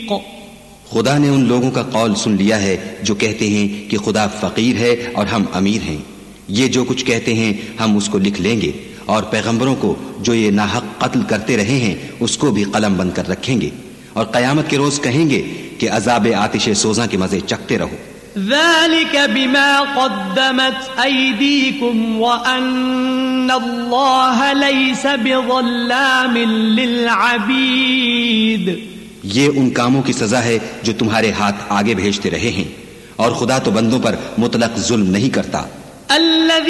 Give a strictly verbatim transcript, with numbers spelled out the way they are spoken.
खुदा ने उन लोगों का कौल सुन लिया है जो कहते हैं कि खुदा फकीर है और हम अमीर हैं। ये जो कुछ कहते हैं हम उसको लिख लेंगे, और पैगंबरों को जो ये नाहक कत्ल करते रहे हैं उसको भी कलम बंद कर रखेंगे, और कयामत के रोज कहेंगे कि अज़ाब आतिशे सोजा के मजे चखते रहो। ज़ालिक बिमा क़द्दमत अयदीकुम व अन्नल्लाह लैसा बिज़ल्लामिन लिलअबीद। ये उन कामों की सजा है जो तुम्हारे हाथ आगे भेजते रहे हैं, और खुदा तो बंदों पर मुतलक जुल्म नहीं करता।